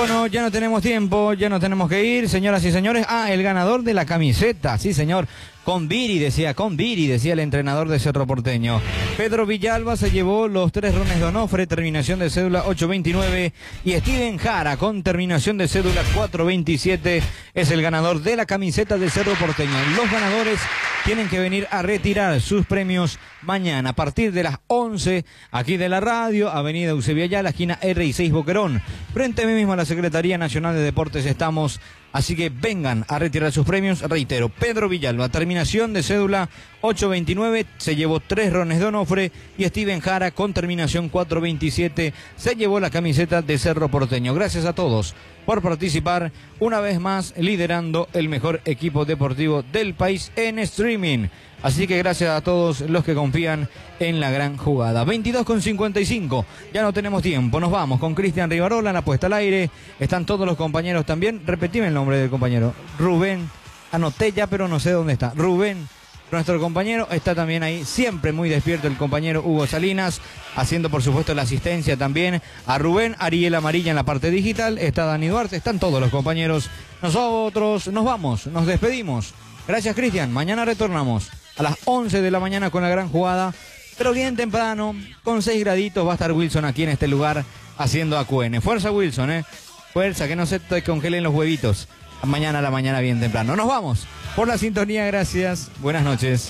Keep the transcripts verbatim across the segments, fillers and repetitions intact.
Bueno, ya no tenemos tiempo, ya no tenemos que ir, señoras y señores. Ah, el ganador de la camiseta, sí señor. Con Viri, decía, con Viri, decía el entrenador de Cerro Porteño. Pedro Villalba se llevó los tres rones de Onofre, terminación de cédula ocho veintinueve. Y Steven Jara, con terminación de cédula cuatro veintisiete, es el ganador de la camiseta de Cerro Porteño. Los ganadores tienen que venir a retirar sus premios mañana a partir de las once, aquí de la radio, Avenida Eusebio Ayala, esquina R y seis Boquerón. Frente a mí mismo a la Secretaría Nacional de Deportes estamos. Así que vengan a retirar sus premios. Reitero, Pedro Villalba, terminación de cédula ocho veintinueve, se llevó tres rones de Onofre. Y Steven Jara, con terminación cuatro veintisiete, se llevó la camiseta de Cerro Porteño. Gracias a todos por participar, una vez más liderando el mejor equipo deportivo del país en streaming. Así que gracias a todos los que confían en la gran jugada. veintidós con cincuenta y cinco, ya no tenemos tiempo, nos vamos con Cristian Rivarola en la puesta al aire. Están todos los compañeros también. Repetime el nombre del compañero. Rubén, anoté ya pero no sé dónde está. Rubén, nuestro compañero, está también ahí, siempre muy despierto el compañero Hugo Salinas, haciendo por supuesto la asistencia también a Rubén. Ariel Amarilla en la parte digital, está Dani Duarte, están todos los compañeros. Nosotros nos vamos, nos despedimos. Gracias, Cristian, mañana retornamos a las once de la mañana con la gran jugada, pero bien temprano, con seis graditos va a estar Wilson aquí en este lugar haciendo A Q N. Fuerza, Wilson, eh. Fuerza, que no se te congelen los huevitos. Mañana a la mañana bien temprano. Nos vamos por la sintonía, gracias. Buenas noches.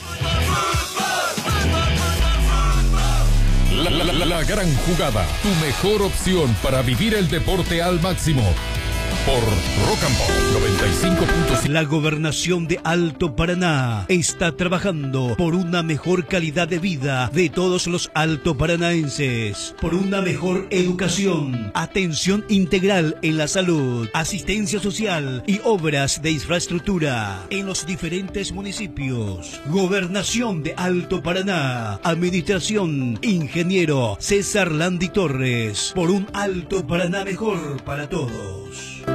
La, la, la, la gran jugada, tu mejor opción para vivir el deporte al máximo. Por Rock and Pop noventa y cinco punto cinco. La Gobernación de Alto Paraná está trabajando por una mejor calidad de vida de todos los altoparanaenses, por una mejor educación, atención integral en la salud, asistencia social y obras de infraestructura en los diferentes municipios. Gobernación de Alto Paraná, Administración Ingeniero César Landi Torres, por un Alto Paraná mejor para todos.